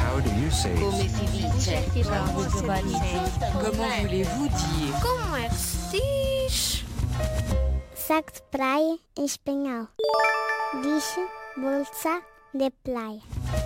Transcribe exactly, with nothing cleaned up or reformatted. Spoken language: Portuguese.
How do you say Come it? si dice? Comment voulez-vous dire? Como é que se diz? Saco de praia em espanhol. Diz bolsa de praia.